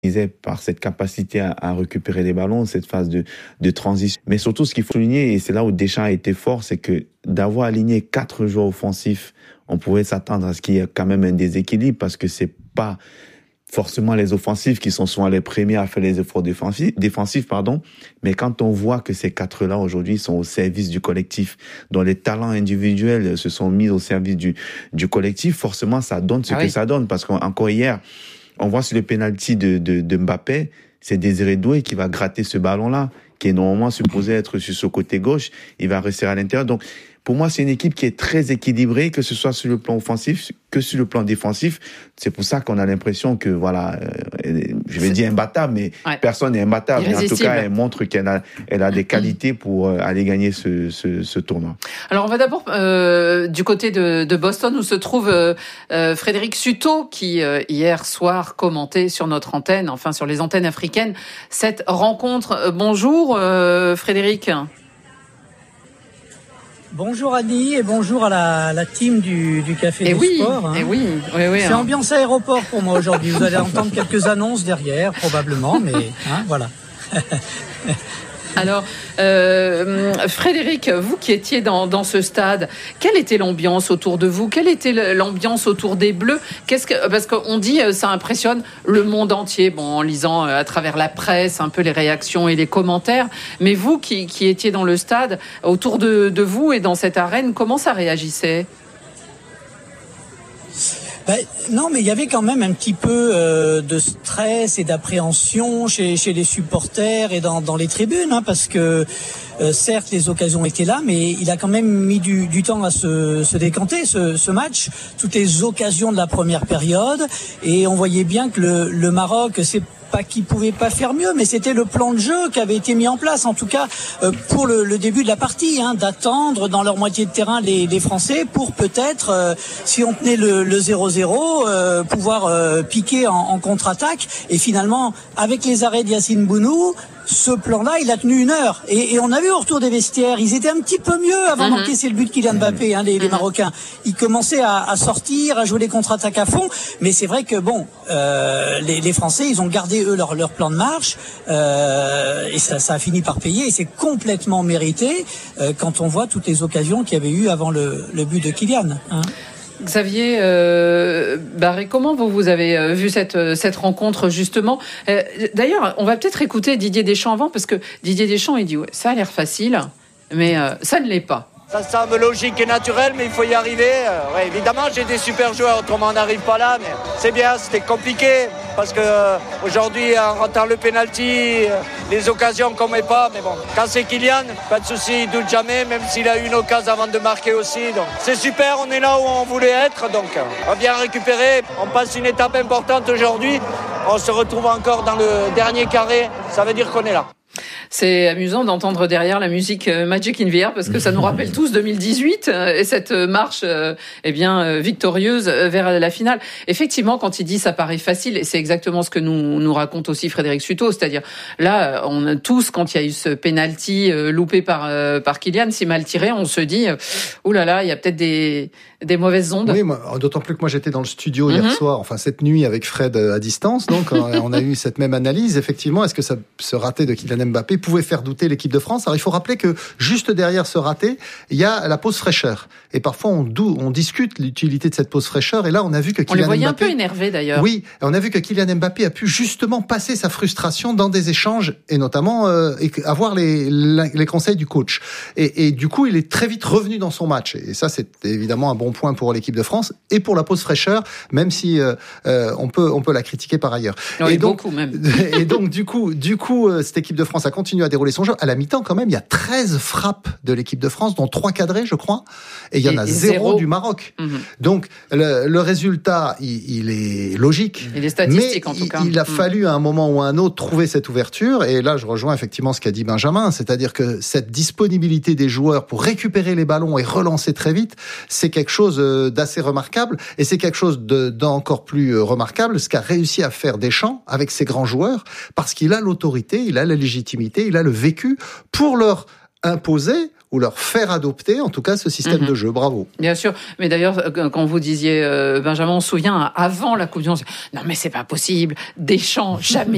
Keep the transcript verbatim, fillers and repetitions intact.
par cette capacité à, à récupérer les ballons, cette phase de, de transition. Mais surtout, ce qu'il faut souligner, et c'est là où Deschamps a été fort, c'est que d'avoir aligné quatre joueurs offensifs, on pouvait s'attendre à ce qu'il y ait quand même un déséquilibre, parce que c'est pas forcément les offensifs qui sont souvent les premiers à faire les efforts défensifs, défensifs, pardon. Mais quand on voit que ces quatre-là aujourd'hui sont au service du collectif, dont les talents individuels se sont mis au service du, du collectif, forcément, ça donne ce ah que oui. ça donne. Parce qu'encore hier, on voit sur le penalty de, de, de Mbappé, c'est Désiré Doué qui va gratter ce ballon-là, qui est normalement supposé être sur ce côté gauche. Il va rester à l'intérieur. Donc, pour moi, c'est une équipe qui est très équilibrée, que ce soit sur le plan offensif que sur le plan défensif. C'est pour ça qu'on a l'impression que, voilà, euh, je vais c'est... dire imbattable, mais ouais. personne n'est imbattable. Mais en tout cas, elle montre qu'elle a, elle a des qualités pour euh, aller gagner ce, ce, ce tournoi. Alors, on va d'abord euh, du côté de, de Boston, où se trouve euh, euh, Frédéric Sutot, qui euh, hier soir commentait sur notre antenne, enfin sur les antennes africaines, cette rencontre. Bonjour, euh, Frédéric. Bonjour Annie et bonjour à la, la team du, du Café et du oui, Sport. Hein. Et oui, oui, oui. C'est hein. ambiance aéroport pour moi aujourd'hui. Vous allez entendre quelques annonces derrière, probablement, mais hein, voilà. Alors, euh, Frédéric, vous qui étiez dans, dans ce stade, quelle était l'ambiance autour de vous ? Quelle était l'ambiance autour des Bleus ? Qu'est-ce que, parce qu'on dit ça impressionne le monde entier, bon, en lisant à travers la presse un peu les réactions et les commentaires. Mais vous qui, qui étiez dans le stade, autour de, de vous et dans cette arène, comment ça réagissait ? Ben, non, mais il y avait quand même un petit peu euh, de stress et d'appréhension chez, chez les supporters et dans, dans les tribunes, hein, parce que euh, certes les occasions étaient là, mais il a quand même mis du, du temps à se, se décanter ce, ce match, toutes les occasions de la première période, et on voyait bien que le, le Maroc, c'est pas qu'ils pouvaient pas faire mieux, mais c'était le plan de jeu qui avait été mis en place, en tout cas euh, pour le, le début de la partie, hein, d'attendre dans leur moitié de terrain les, les Français pour peut-être, euh, si on tenait le, le zéro zéro, euh, pouvoir euh, piquer en, en contre-attaque. Et finalement, avec les arrêts de Yassine Bounou, ce plan-là, il a tenu une heure. Et, et on a vu au retour des vestiaires, ils étaient un petit peu mieux avant mm-hmm. d'encaisser le but de Kylian Mbappé, hein, les, les Marocains. Ils commençaient à, à sortir, à jouer les contre-attaques à fond. Mais c'est vrai que bon, euh, les, les Français, ils ont gardé eux leur, leur plan de marche, euh, et ça, ça a fini par payer. Et c'est complètement mérité euh, quand on voit toutes les occasions qu'il y avait eu avant le, le but de Kylian. Hein. Xavier euh, Barré, comment vous, vous avez vu cette, cette rencontre justement ? euh, D'ailleurs, on va peut-être écouter Didier Deschamps avant, parce que Didier Deschamps, il dit ouais, ça a l'air facile, mais euh, ça ne l'est pas. Ça semble logique et naturel, mais il faut y arriver. Euh, ouais, évidemment, j'ai des super joueurs, autrement on n'arrive pas là, mais c'est bien, c'était compliqué, parce que euh, aujourd'hui, en ratant le penalty, euh, les occasions qu'on met pas, mais bon, quand c'est Kylian, pas de souci, il doute jamais, même s'il a eu une occasion avant de marquer aussi. Donc c'est super, on est là où on voulait être, donc on va bien récupérer. On passe une étape importante aujourd'hui, on se retrouve encore dans le dernier carré, ça veut dire qu'on est là. C'est amusant d'entendre derrière la musique Magic in the Air, parce que ça nous rappelle tous deux mille dix-huit et cette marche eh bien victorieuse vers la finale. Effectivement, quand il dit ça paraît facile, et c'est exactement ce que nous nous raconte aussi Frédéric Sutot, c'est-à-dire là, on a tous, quand il y a eu ce penalty loupé par par Kylian, si mal tiré, on se dit oh là là, il y a peut-être des des mauvaises ondes. Oui, moi, d'autant plus que moi j'étais dans le studio hier mm-hmm. soir, enfin cette nuit avec Fred à distance, donc on a eu cette même analyse. Effectivement, est-ce que ça, ce raté de Kylian Mbappé pouvait faire douter l'équipe de France ? Alors il faut rappeler que juste derrière ce raté, il y a la pause fraîcheur. Et parfois on, dou- on discute l'utilité de cette pause fraîcheur. Et là on a vu que Kylian on les voyait Mbappé, un peu énervés d'ailleurs. Oui, on a vu que Kylian Mbappé a pu justement passer sa frustration dans des échanges et notamment euh, et avoir les, les conseils du coach. Et, et du coup il est très vite revenu dans son match. Et ça c'est évidemment un bon point pour l'équipe de France et pour la pause fraîcheur, même si euh, euh, on peut on peut la critiquer par ailleurs. Oui, et donc beaucoup même. et donc du coup du coup cette équipe de France a continué à dérouler son jeu. À la mi-temps quand même, il y a treize frappes de l'équipe de France, dont trois cadrées, je crois, et il y en a zéro du Maroc. Mmh. Donc le, le résultat, il, il est logique. Il est statistique mais en tout cas. Il, il a mmh. fallu à un moment ou à un autre trouver cette ouverture. Et là, je rejoins effectivement ce qu'a dit Benjamin, c'est-à-dire que cette disponibilité des joueurs pour récupérer les ballons et relancer très vite, c'est quelque chose d'assez remarquable. Et c'est quelque chose de, d'encore plus remarquable, ce qu'a réussi à faire Deschamps avec ses grands joueurs, parce qu'il a l'autorité, il a la légitimité, il a le vécu pour leur imposer ou leur faire adopter, en tout cas, ce système mmh. de jeu. Bravo. Bien sûr. Mais d'ailleurs, quand vous disiez, euh, Benjamin, on se souvient, avant la Coupe du Monde, non mais c'est pas possible, Deschamps, jamais